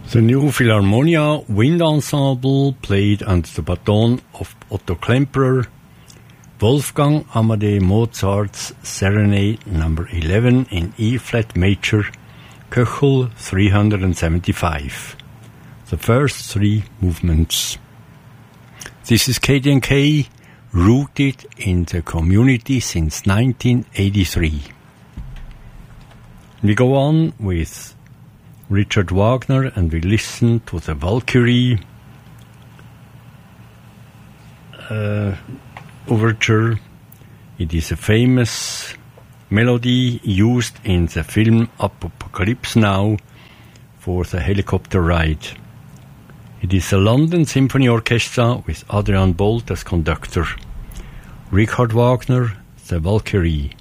The New Philharmonia Wind Ensemble played under the baton of Otto Klemperer Wolfgang Amadeus Mozart's Serenade No. 11 in E-flat major, Köchel 375. The first three movements. This is KDNK, rooted in the community since 1983. We go on with Richard Wagner and we listen to the Valkyrie overture. It is a famous melody used in the film Apocalypse Now for the helicopter ride. It is the London Symphony Orchestra with Adrian Bolt as conductor. Richard Wagner, the Valkyrie.